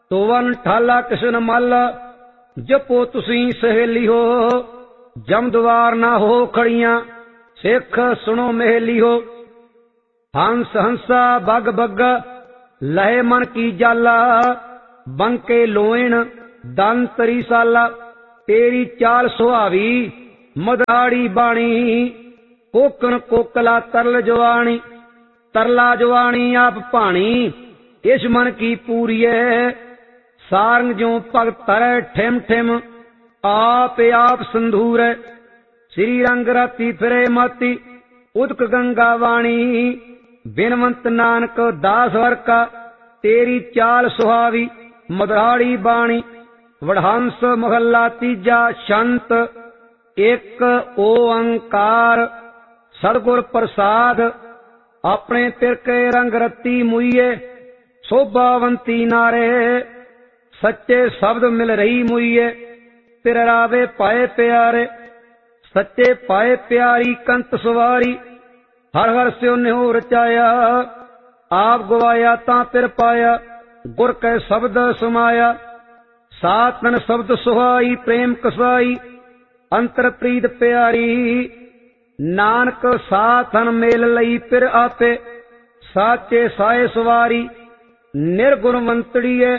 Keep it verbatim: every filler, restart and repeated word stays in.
ਤੋਵਨ ਠਾਲਾ ਕਿਸਨ ਮੱਲ, ਜਪੋ ਤੁਸੀਂ ਸਹੇਲੀ ਹੋ। ਜਮ ਦੁਆਰ ਨਾ ਹੋ ਖੜੀਆਂ, ਸਿੱਖ ਸੁਣੋ ਮਹੇਲੀ ਹੋ। ਹੰਸ ਹੰਸਾ ਬਗ ਬੱਗਾ, ਲਹੇ ਮਨ ਕੀ जाला। ਬੰਕੇ ਲੋਇਣ ਦੰਤ ਰਿਸਾਲਾ, ਤੇਰੀ ਚਾਲ ਸੁਹਾਵੀ ਮਦਾੜੀ ਬਾਣੀ। ਕੋਕਣ ਕੋਕਲਾ ਤਰਲ ਜਵਾਣੀ, ਤਰਲਾ ਜਵਾਣੀ ਆਪ ਭਾਣੀ। ਇਸ ਮਨ ਕੀ ਪੂਰੀਏ, ਸਾਰੰਗ ਜੋ ਭਗਤ ਧਰੈ ਠਿਮ ਠਿਮ। ਆਪ ਆਪ ਸੰਧੂਰੈ, ਸ੍ਰੀ ਰੰਗ ਰਾਤੀ ਫਿਰੇ ਮਾਤੀ। ਉਦਕ ਗੰਗਾ ਵਾਣੀ, ਬਿਨਵੰਤ ਨਾਨਕ ਦਾਸ ਵਰਕਾ। ਤੇਰੀ ਚਾਲ ਸੁਹਾਵੀ ਮਦਾੜੀ ਬਾਣੀ। ਵਡਹੰਸ ਮਹੱਲਾ ਤੀਜਾ ਛੰਤ। ਇੱਕ ਓੰਕਾਰ ਸਤਿਗੁਰ ਪ੍ਰਸਾਦ। ਆਪਣੇ ਤਿਰਕੇ ਰੰਗ ਰਤੀ ਮੁਈਏ, ਸੋਭਾਵੰਤੀ ਨਾਰੇ। ਸੱਚੇ ਸ਼ਬਦ ਮਿਲ ਰਹੀ ਮੁਈਏ, ਤਿਰ ਰਾਵੇ ਪਾਏ ਪਿਆਰੇ। ਸੱਚੇ ਪਾਏ ਪਿਆਰੀ ਕੰਤ ਸਵਾਰੀ, ਹਰ ਹਰ ਸਿਉ ਨਿਹੋ ਰਚਾਇਆ। ਆਪ ਗਵਾਇਆ ਤਾਂ ਪਿਰ ਪਾਇਆ, ਗੁਰ ਕੈ ਸ਼ਬਦ ਸਮਾਇਆ। ਸਾਤਨ ਸ਼ਬਦ ਸੁਹਾਈ, ਪ੍ਰੇਮ ਕਸਾਈ, ਅੰਤਰ ਪ੍ਰੀਤ ਪਿਆਰੀ। ਨਾਨਕ ਸਾਥਨ ਮੇਲ ਲਈ ਪਿਰ ਆਪੇ, ਸਾਚੇ ਸਾਏ ਸਵਾਰੀ। ਨਿਰਗੁਣਵੰਤੜੀਏ